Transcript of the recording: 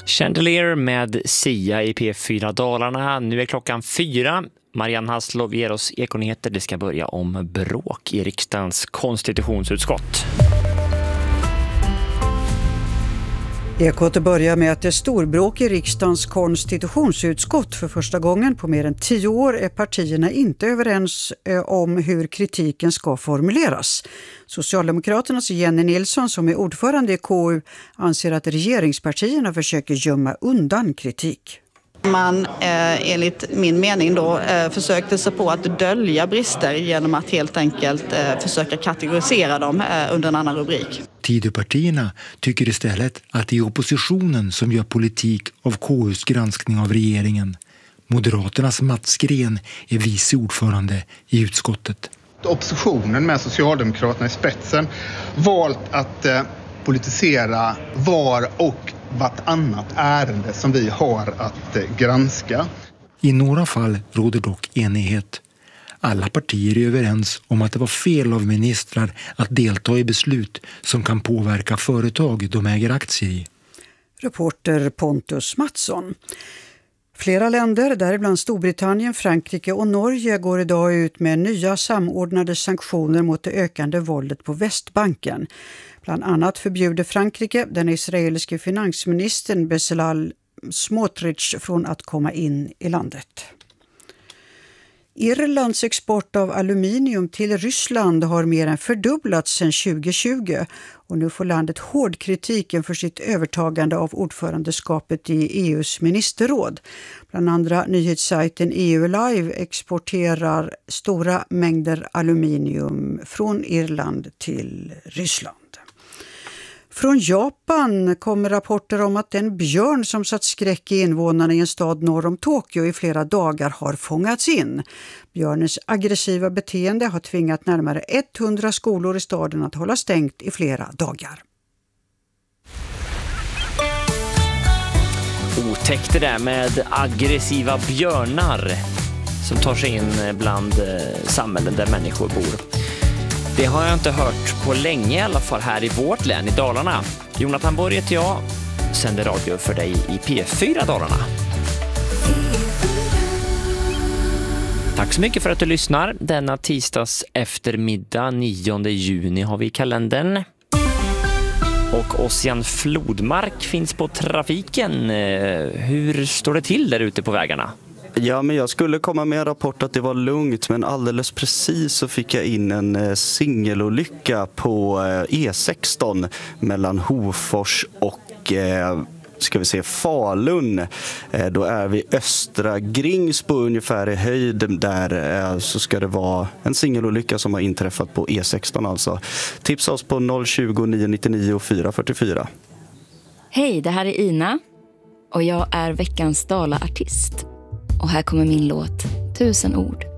Chandelier med Sia i P4 Dalarna. Nu är klockan 4. Marianne Hasslov ger oss Ekonyheter. Det ska börja om bråk i riksdagens konstitutionsutskott. Ekot börjar med att det är storbråk i riksdagens konstitutionsutskott. För första gången på mer än 10 år är partierna inte överens om hur kritiken ska formuleras. Socialdemokraternas Jenny Nilsson, som är ordförande i KU, anser att regeringspartierna försöker gömma undan kritik. Man enligt min mening då försökte sig på att dölja brister genom att helt enkelt försöka kategorisera dem under en annan rubrik. Tidöpartierna tycker istället att det är oppositionen som gör politik av KUs granskning av regeringen. Moderaternas Mats Green är vice ordförande i utskottet. Oppositionen med Socialdemokraterna i spetsen valt att politisera var och vartannat ärende som vi har att granska. I några fall råder dock enighet. Alla partier är överens om att det var fel av ministrar att delta i beslut som kan påverka företag de äger aktier i. Reporter Pontus Mattsson. Flera länder, däribland Storbritannien, Frankrike och Norge, går idag ut med nya samordnade sanktioner mot det ökande våldet på Västbanken. Bland annat förbjuder Frankrike den israeliske finansministern Bezalel Smotrich från att komma in i landet. Irlands export av aluminium till Ryssland har mer än fördubblats sedan 2020 och nu får landet hård kritiken för sitt övertagande av ordförandeskapet i EUs ministerråd. Bland andra nyhetssajten EU Live exporterar stora mängder aluminium från Irland till Ryssland. Från Japan kommer rapporter om att en björn som satt skräck i invånarna i en stad norr om Tokyo i flera dagar har fångats in. Björnens aggressiva beteende har tvingat närmare 100 skolor i staden att hålla stängt i flera dagar. Otäckt det där med aggressiva björnar som tar sig in bland samhällen där människor bor. Det har jag inte hört på länge, i alla fall här i vårt län i Dalarna. Jonathan Borg heter jag, sänder radio för dig i P4 Dalarna. Tack så mycket för att du lyssnar. Denna tisdags eftermiddag 9 juni har vi i kalendern. Och Ossian Flodmark finns på trafiken. Hur står det till där ute på vägarna? Ja, men jag skulle komma med en rapport att det var lugnt, men alldeles precis så fick jag in en singelolycka på E16 mellan Hofors och Falun. Då är vi Östra Gringsbo ungefär i höjd där, så ska det vara en singelolycka som har inträffat på E16 alltså. Tipsa oss på 020 999 444. Hej, det här är Ina och jag är veckans Dala-artist. Och här kommer min låt 1000 ord.